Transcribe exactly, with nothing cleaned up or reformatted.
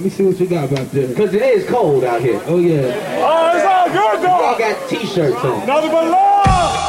Let me see what you got back there. Because it is cold out here. Oh, yeah. Oh, it's all good, though. Y'all got t-shirts on. Nothing but love.